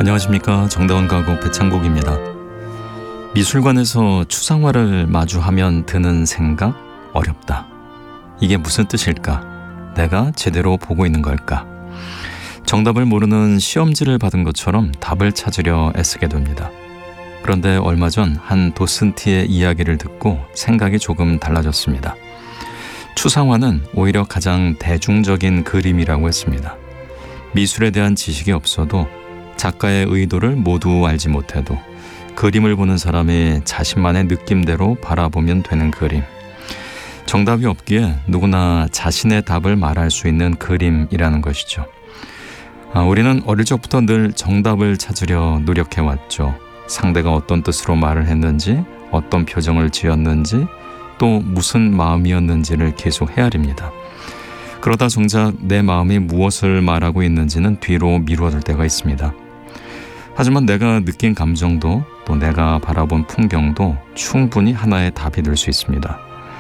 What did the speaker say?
안녕하십니까. 정다운 가곡 배창곡입니다. 미술관에서 추상화를 마주하면 드는 생각? 어렵다. 이게 무슨 뜻일까? 내가 제대로 보고 있는 걸까? 정답을 모르는 시험지를 받은 것처럼 답을 찾으려 애쓰게 됩니다. 그런데 얼마 전 한 도슨트의 이야기를 듣고 생각이 조금 달라졌습니다. 추상화는 오히려 가장 대중적인 그림이라고 했습니다. 미술에 대한 지식이 없어도 작가의 의도를 모두 알지 못해도 그림을 보는 사람이 자신만의 느낌대로 바라보면 되는 그림. 정답이 없기에 누구나 자신의 답을 말할 수 있는 그림이라는 것이죠. 우리는 어릴 적부터 늘 정답을 찾으려 노력해왔죠. 상대가 어떤 뜻으로 말을 했는지, 어떤 표정을 지었는지, 또 무슨 마음이었는지를 계속 헤아립니다. 그러다 정작 내 마음이 무엇을 말하고 있는지는 뒤로 미루어둘 때가 있습니다. 하지만 내가 느낀 감정도 또 내가 바라본 풍경도 충분히 하나의 답이 될 수 있습니다.